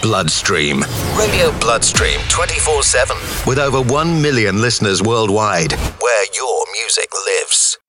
Bloodstream. Radio Bloodstream 24/7. With over 1 million listeners worldwide. Where your music lives.